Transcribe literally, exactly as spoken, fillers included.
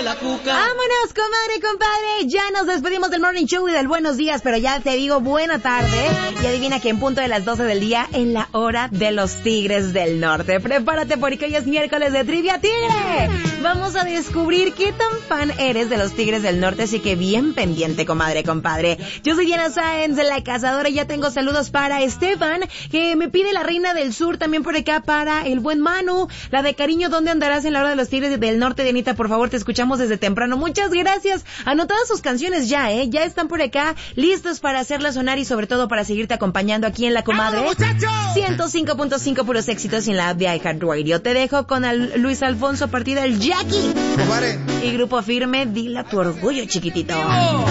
la cuca. Vámonos, comadre, compadre. Ya nos despedimos del Morning Show y del Buenos Días, pero ya te digo buena tarde. Y adivina que en punto de las doce del día, en la hora de los Tigres del Norte. Prepárate porque hoy es miércoles de Trivia Tigre. Vamos a descubrir qué tan fan eres de los Tigres del Norte, así que bien pendiente, comadre, compadre. Yo soy Diana Sáenz, la cazadora, y ya tengo saludos para Estefan, que me pide la Reina del Sur, también por acá para el buen Manu, la de cariño, ¿dónde andarás en la hora de los Tigres del Norte? Dianita, por favor, te escuchamos desde temprano. Muchas gracias. Anotadas sus canciones ya, ¿eh? Ya están por acá, listos para hacerlas sonar y sobre todo para seguirte acompañando aquí en La Comadre. ciento cinco punto cinco puros éxitos en la app de iHeartRadio. Te dejo con el Luis Alfonso, partida el Jackie. Y Grupo Firme, dile a tu orgullo, chiquitito.